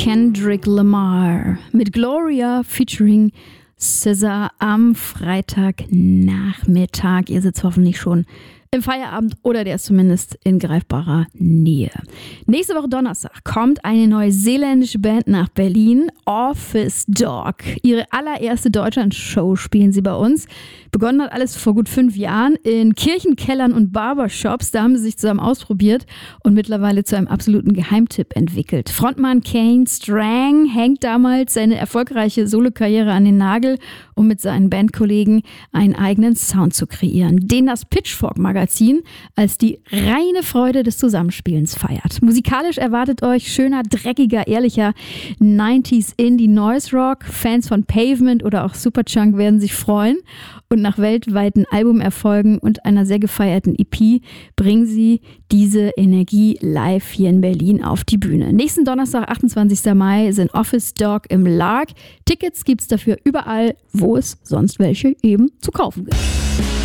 Kendrick Lamar mit Gloria featuring SZA am Freitagnachmittag. Ihr sitzt hoffentlich schon im Feierabend oder der ist zumindest in greifbarer Nähe. Nächste Woche Donnerstag kommt eine neuseeländische Band nach Berlin, Office Dog. Ihre allererste Deutschland-Show spielen sie bei uns. Begonnen hat alles vor gut 5 Jahren in Kirchenkellern und Barbershops. Da haben sie sich zusammen ausprobiert und mittlerweile zu einem absoluten Geheimtipp entwickelt. Frontmann Kane Strang hängt damals seine erfolgreiche Solokarriere an den Nagel, um mit seinen Bandkollegen einen eigenen Sound zu kreieren, den das Pitchfork-Magazin als die reine Freude des Zusammenspielens feiert. Musikalisch erwartet euch schöner, dreckiger, ehrlicher 90s Indie Noise Rock. Fans von Pavement oder auch Superchunk werden sich freuen. Und nach weltweiten Albumerfolgen und einer sehr gefeierten EP bringen sie diese Energie live hier in Berlin auf die Bühne. Nächsten Donnerstag, 28. Mai, sind Office Dog im Lark. Tickets gibt's dafür überall, wo es sonst welche eben zu kaufen gibt.